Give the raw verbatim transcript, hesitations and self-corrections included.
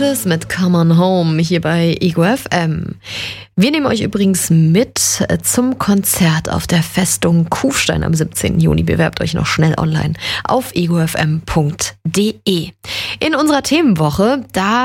Otis mit Come On Home hier bei Ego F M. Wir nehmen euch übrigens mit zum Konzert auf der Festung Kufstein am siebzehnten Juni. Bewerbt euch noch schnell online auf ego f m punkt d e. In unserer Themenwoche, da